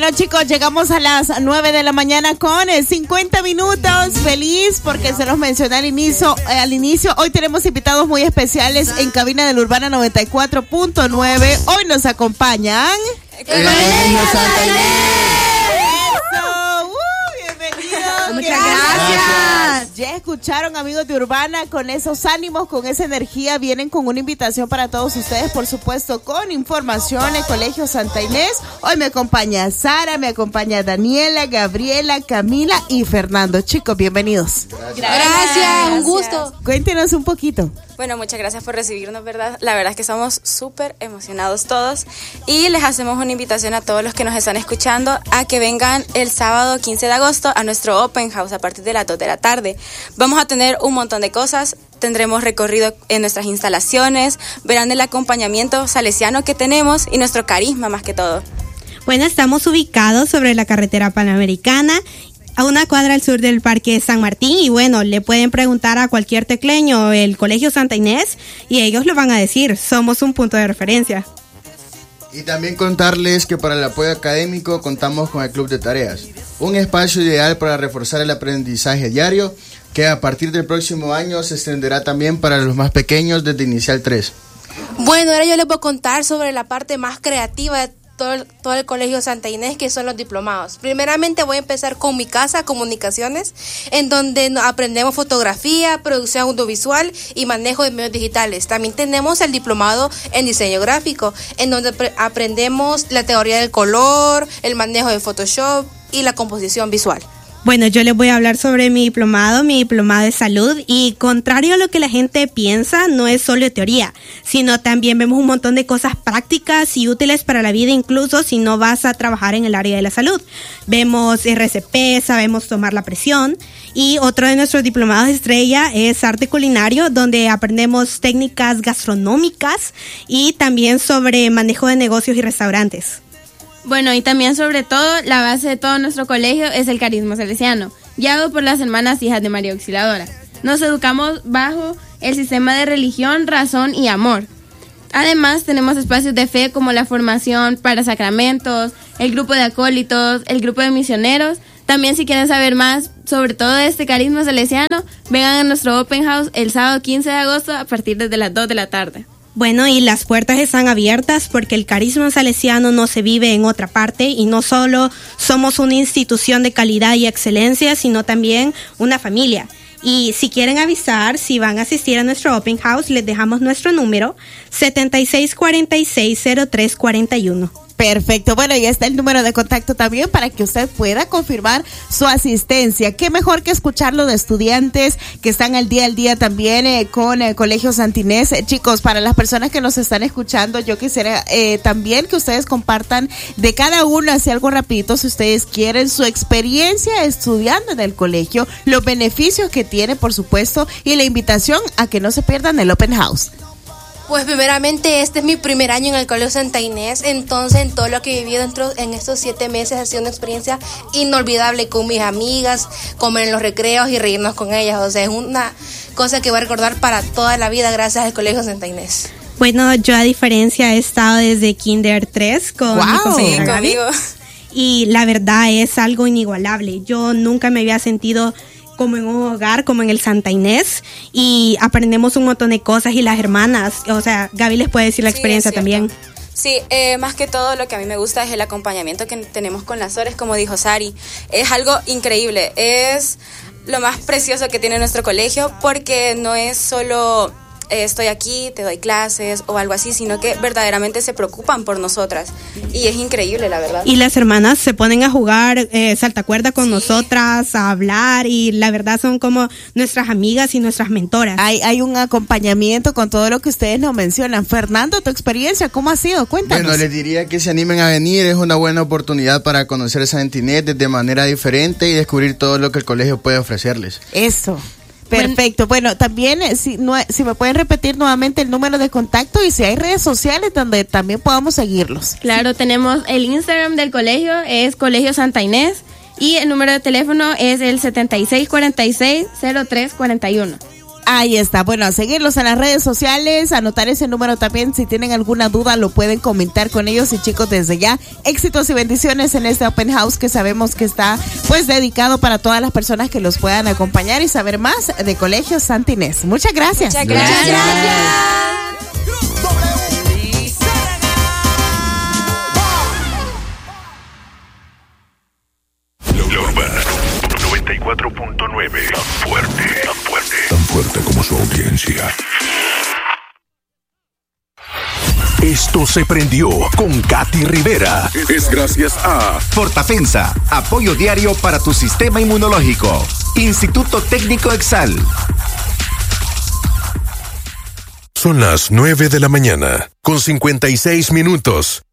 Bueno, chicos, llegamos a las 9 de la mañana con 50 minutos. Feliz porque se los mencioné al inicio. Hoy tenemos invitados muy especiales en cabina de la Urbana 94.9. Hoy nos acompañan Muchas gracias. Ya escucharon, amigos de Urbana, con esos ánimos, con esa energía, vienen con una invitación para todos ustedes, por supuesto, con información en Colegio Santa Inés. Hoy me acompaña Sara, me acompaña Daniela, Gabriela, Camila y Fernando. Chicos, bienvenidos. Gracias, un gusto. Cuéntenos un poquito. Bueno, muchas gracias por recibirnos, ¿verdad? La verdad es que estamos súper emocionados todos y les hacemos una invitación a todos los que nos están escuchando a que vengan el sábado 15 de agosto a nuestro Open House a partir de las 2 de la tarde. Vamos a tener un montón de cosas, tendremos recorrido en nuestras instalaciones, verán el acompañamiento salesiano que tenemos y nuestro carisma más que todo. Bueno, estamos ubicados sobre la carretera Panamericana, a una cuadra al sur del Parque San Martín, y bueno, le pueden preguntar a cualquier tecleño el Colegio Santa Inés y ellos lo van a decir, somos un punto de referencia. Y también contarles que para el apoyo académico contamos con el Club de Tareas, un espacio ideal para reforzar el aprendizaje diario que a partir del próximo año se extenderá también para los más pequeños desde Inicial 3. Bueno, ahora yo les voy a contar sobre la parte más creativa de todo el Colegio Santa Inés, que son los diplomados. Primeramente voy a empezar con mi casa, Comunicaciones, en donde aprendemos fotografía, producción audiovisual y manejo de medios digitales. También tenemos el diplomado en diseño gráfico, en donde aprendemos la teoría del color, el manejo de Photoshop y la composición visual. Bueno, yo les voy a hablar sobre mi diplomado de salud, y contrario a lo que la gente piensa, no es solo teoría, sino también vemos un montón de cosas prácticas y útiles para la vida, incluso si no vas a trabajar en el área de la salud. Vemos RCP, sabemos tomar la presión, y otro de nuestros diplomados estrella es arte culinario, donde aprendemos técnicas gastronómicas y también sobre manejo de negocios y restaurantes. Bueno, y también sobre todo, la base de todo nuestro colegio es el carisma salesiano, guiado por las hermanas hijas de María Auxiliadora. Nos educamos bajo el sistema de religión, razón y amor. Además, tenemos espacios de fe como la formación para sacramentos, el grupo de acólitos, el grupo de misioneros. También, si quieren saber más sobre todo este carisma salesiano, vengan a nuestro Open House el sábado 15 de agosto a partir de las 2 de la tarde. Bueno, y las puertas están abiertas porque el carisma salesiano no se vive en otra parte, y no solo somos una institución de calidad y excelencia, sino también una familia. Y si quieren avisar si van a asistir a nuestro Open House, les dejamos nuestro número 76460341. Perfecto, bueno, y está el número de contacto también para que usted pueda confirmar su asistencia. Qué mejor que escucharlo de estudiantes que están al día también con el Colegio Santa Inés. Chicos, para las personas que nos están escuchando, yo quisiera también que ustedes compartan de cada uno, así algo rapidito si ustedes quieren, su experiencia estudiando en el colegio, los beneficios que tiene, por supuesto, y la invitación a que no se pierdan el Open House. Pues primeramente este es mi primer año en el Colegio Santa Inés, entonces en todo lo que he vivido en estos 7 meses ha sido una experiencia inolvidable con mis amigas, comer en los recreos y reírnos con ellas. O sea, es una cosa que voy a recordar para toda la vida gracias al Colegio Santa Inés. Bueno, yo a diferencia he estado desde Kinder 3 con mi compañera Gaby, y la verdad es algo inigualable. Yo nunca me había sentido como en un hogar, como en el Santa Inés, y aprendemos un montón de cosas, y las hermanas, o sea, Gaby les puede decir la experiencia también. Sí, más que todo lo que a mí me gusta es el acompañamiento que tenemos con las Sores, como dijo Sari. Es algo increíble, es lo más precioso que tiene nuestro colegio, porque no es solo estoy aquí, te doy clases o algo así, sino que verdaderamente se preocupan por nosotras, y es increíble, la verdad. Y las hermanas se ponen a jugar saltacuerda con nosotras, a hablar, y la verdad son como nuestras amigas y nuestras mentoras. Hay un acompañamiento con todo lo que ustedes nos mencionan. Fernando, tu experiencia, ¿cómo ha sido? Cuéntanos. Bueno, les diría que se animen a venir, es una buena oportunidad para conocer Santa Inés de manera diferente y descubrir todo lo que el colegio puede ofrecerles. Eso. Perfecto. Bueno, también si me pueden repetir nuevamente el número de contacto y si hay redes sociales donde también podamos seguirlos. Claro, tenemos el Instagram del colegio, es Colegio Santa Inés, y el número de teléfono es el 7646-0341. Ahí está. Bueno, a seguirlos en las redes sociales, anotar ese número también. Si tienen alguna duda, lo pueden comentar con ellos. Y chicos, desde ya, éxitos y bendiciones en este Open House que sabemos que está pues dedicado para todas las personas que los puedan acompañar y saber más de Colegio Santa Inés. Muchas gracias. Muchas gracias. Lomas 94.9. Tan fuerte como su audiencia. Esto se prendió con Katy Rivera. Es gracias a Fortafensa, apoyo diario para tu sistema inmunológico. Instituto Técnico Exal. Son las 9 de la mañana, con 56 minutos.